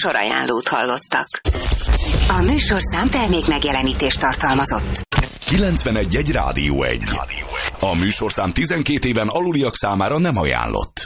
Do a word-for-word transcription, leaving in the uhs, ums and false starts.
műsorajánlót hallottak. A műsorszám termék megjelenítést tartalmazott. kilencvenegy egy Rádió egy. A műsorszám tizenkét éven aluliak számára nem ajánlott.